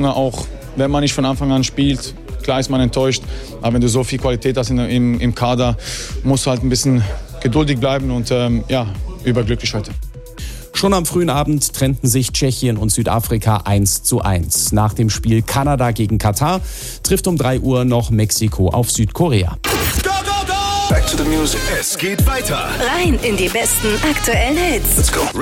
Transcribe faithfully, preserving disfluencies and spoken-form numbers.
gucken auch, wenn man nicht von Anfang an spielt, klar ist man enttäuscht, aber wenn du so viel Qualität hast in, im, im Kader, musst du halt ein bisschen geduldig bleiben und ähm, ja, überglücklich heute. Schon am frühen Abend trennten sich Tschechien und Südafrika eins zu eins. Nach dem Spiel Kanada gegen Katar trifft um drei Uhr noch Mexiko auf Südkorea. Go, go, go! Back to the music. Es geht weiter. Rein in die besten aktuellen Hits. Let's go.